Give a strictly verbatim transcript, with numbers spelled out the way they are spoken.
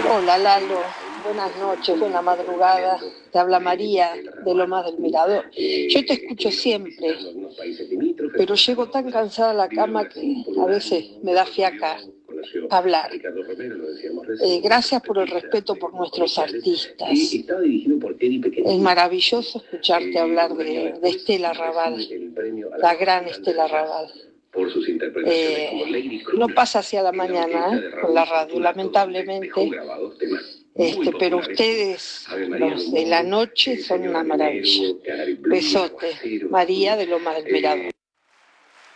Hola Lalo, buenas noches, buena madrugada. Te habla María de Lomas del Mirador. Yo te escucho siempre, pero llego tan cansada a la cama que a veces me da fiaca hablar. Eh, gracias por el respeto por nuestros artistas. Es maravilloso escucharte hablar de, de Estela Raval, la gran Estela Raval. Eh, no pasa hacia la mañana ¿eh? con la radio, lamentablemente, este, pero ustedes, los de la noche, son una maravilla. Besote, María de Lomas del Mirador.